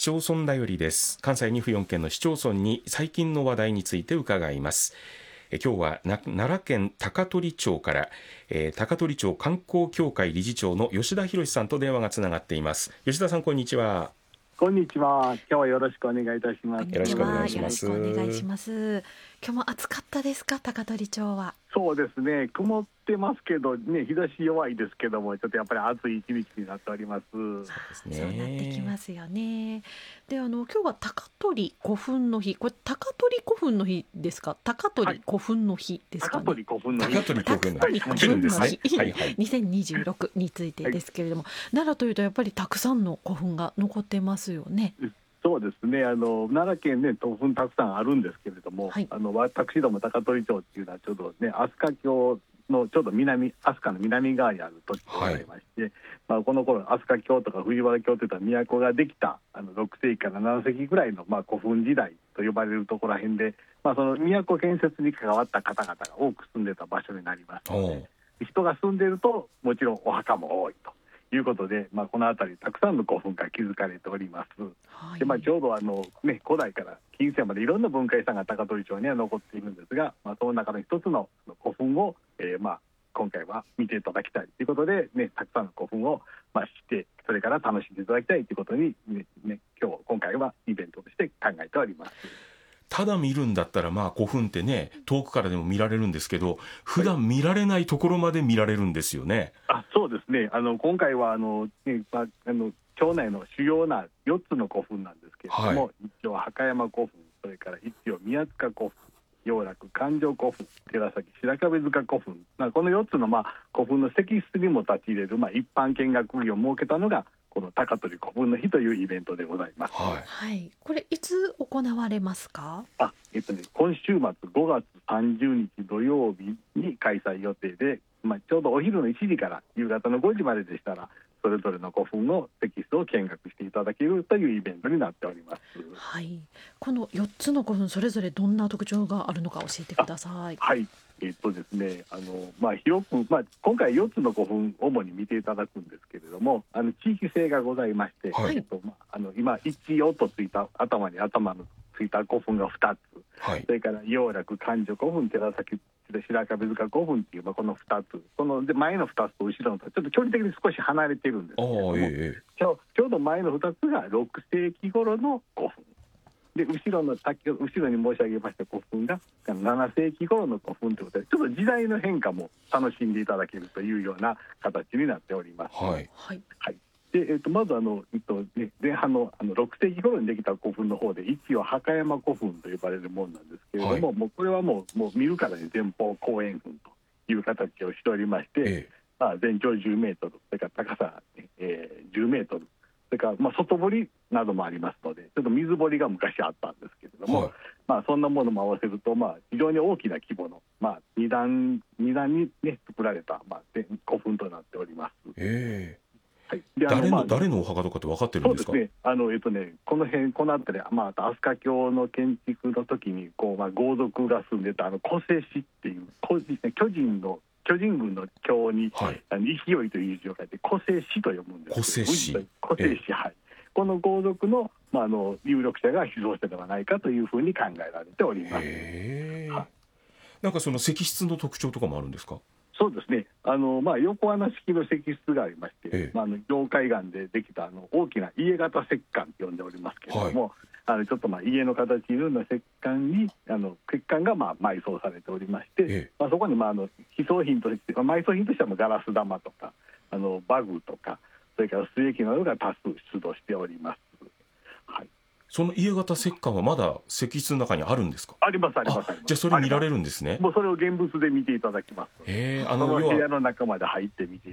町村だよりです。関西2府4県の市町村に最近の話題について伺います。今日は奈良県高取町から、高取町観光協会理事長の吉田博さんと電話がつながっています。吉田さん、こんにちは。 こんにちは。今日はよろしくお願いいたします。 よろしくお願いします。 よろしくお願いします。今日も暑かったですか、高取町は。 そうですね、曇ってますけどね、日差し弱いですけども、ちょっとやっぱり暑い一日になっております。そうですね、 そうなってきますよね。で、今日は高取古墳の日、これ高取古墳の日ですか、高取古墳の日ですかね。 高取古墳の日、 高取古墳の日、 高取古墳の日、 はいはい、 2026についてですけれども、奈良というとやっぱりたくさんの古墳が残ってますよね。 そうですね、奈良県ね、古墳たくさんあるんですけれども、はい、私ども高取町っていうのはちょうどね、飛鳥峡のちょうど南、飛鳥の南側にある土地でございまして、はい、この頃飛鳥峡とか藤原峡といった都ができた6世紀から7世紀ぐらいの古墳時代と呼ばれるところら辺で、その都建設に関わった方々が多く住んでた場所になりますので、人が住んでいるともちろんお墓も多いということで、この辺りたくさんの古墳が築かれております。はい、でちょうど古代から近世までいろんな文化遺産が高取町には残っているんですが、その中の一つの古墳を、今回は見ていただきたいということで、たくさんの古墳を、知ってそれから楽しんでいただきたいということに、今回はイベントとして考えております。 ただ見るんだったら古墳ってね、遠くからでも見られるんですけど、普段見られないところまで見られるんですよね。 そうですね、今回は町内の主要な4つの古墳なんですけれども、一応墓山古墳、それから一応宮塚古墳、陽楽環状古墳、寺崎白壁塚古墳、この4つの古墳の石室にも立ち入れる一般見学日を設けたのがこの高取古墳の日というイベントでございます。 はい、これいつ行われますか？ 今週末5月30日土曜日に開催予定で、ちょうどお昼の1時から夕方の5時まででしたら、それぞれの古墳の石室を見学していただけるというイベントになっております。 はい、この4つの古墳それぞれどんな特徴があるのか教えてください。 はい、ですね、広く、今回4つの古墳主に見ていただくんですけれども、地域性がございまして、今一応とついた頭のついた古墳が2つ、それから陽楽環状古墳、寺崎白壁塚古墳っていうこの2つ、その前の2つと後ろの2つ、ちょっと距離的に少し離れているんですけれども、ちょうど前の2つが6世紀頃の古墳で、後ろに申し上げました古墳が7世紀頃の古墳ということで、ちょっと時代の変化も楽しんでいただけるというような形になっております。でまず前半の6世紀頃にできた古墳の方で、一応墓山古墳と呼ばれるものなんですけれども、もうこれはもう見るからに前方後円墳という形をしておりまして、全長10メートル、それから高さ、10メートル、それから外堀などもありますので、ちょっと水堀が昔あったんですけれども、そんなものも合わせると非常に大きな規模の、2段に、作られた、古墳となっております。 誰のお墓とかって分かってるんですか？ そうですね、この辺りは、飛鳥峡の建築の時に豪族が住んでた小瀬市っていう巨人軍の峡に、勢いという字を書いて小瀬市と読むんですけど、小瀬市、この豪族の、有力者が秘蔵したのではないかというふうに考えられております。 なんかその石室の特徴とかもあるんですか？ そうですね、横穴式の石室がありまして、凝灰岩でできた大きな家型石棺と呼んでおりますけれども、ちょっと家の形のような石棺に石棺が埋葬されておりまして、そこに秘蔵品として埋葬品としてはガラス玉とかバグとか、それから須液などが多数出土しております。 その家型石棺はまだ石室の中にあるんですか？ あります。じゃあそれ見られるんですね。 もうそれを現物で見ていただきます。その部屋の中まで入って見て